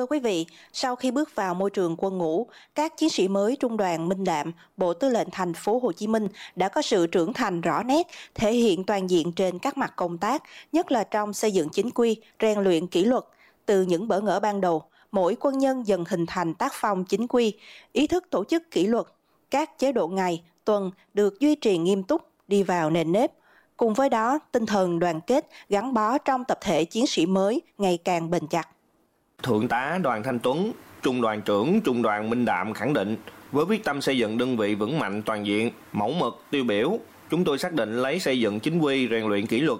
quý vị, sau khi bước vào môi trường quân ngũ, các chiến sĩ mới Trung đoàn Minh Đạm, Bộ Tư lệnh Thành phố Hồ Chí Minh đã có sự trưởng thành rõ nét, thể hiện toàn diện trên các mặt công tác, nhất là trong xây dựng chính quy, rèn luyện kỷ luật. Từ những bỡ ngỡ ban đầu, mỗi quân nhân dần hình thành tác phong chính quy, ý thức tổ chức kỷ luật. Các chế độ ngày, tuần được duy trì nghiêm túc, đi vào nền nếp. Cùng với đó, tinh thần đoàn kết gắn bó trong tập thể chiến sĩ mới ngày càng bền chặt. Thượng tá Đoàn Thanh Tuấn, Trung đoàn trưởng Trung đoàn Minh Đạm khẳng định, với quyết tâm xây dựng đơn vị vững mạnh toàn diện, mẫu mực, tiêu biểu, chúng tôi xác định lấy xây dựng chính quy, rèn luyện kỷ luật